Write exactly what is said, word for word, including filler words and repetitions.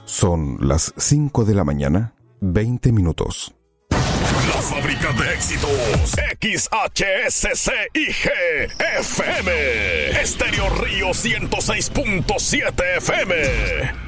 Son las cinco de la mañana, veinte minutos. La fábrica de éxitos, X H S C I G F M, Estéreo Río ciento seis punto siete F M.